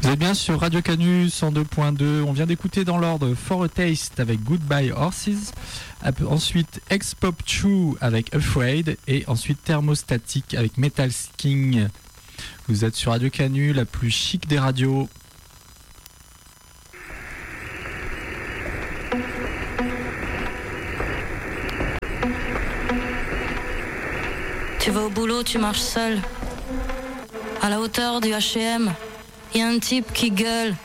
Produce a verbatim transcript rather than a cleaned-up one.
Vous êtes bien sur Radio Canu cent deux point deux. On vient d'écouter dans l'ordre For a Taste avec Goodbye Horses, ensuite X-Pop True avec Afraid et ensuite Thermostatic avec Metal King. Vous êtes sur Radio Canu, la plus chic des radios. Tu vas au boulot, tu marches seul. À la hauteur du H et M, il y a un type qui gueule.